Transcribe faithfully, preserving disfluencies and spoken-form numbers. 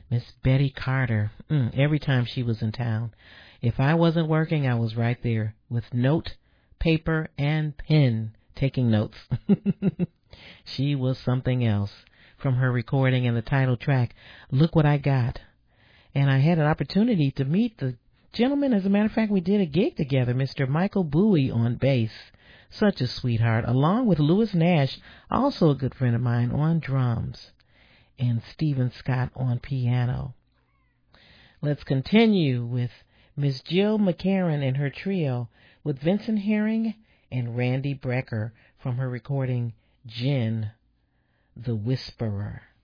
Miss Betty Carter. Mm, every time she was in town. If I wasn't working, I was right there with note, paper, and pen taking notes. She was something else. From her recording and the title track, Look What I Got. And I had an opportunity to meet the gentleman. As a matter of fact, we did a gig together, Mister Michael Bowie on bass. Such a sweetheart, along with Louis Nash, also a good friend of mine, on drums, and Stephen Scott on piano. Let's continue with Miss Jill McCarran and her trio with Vincent Herring and Randy Brecker from her recording Jen the Whisperer.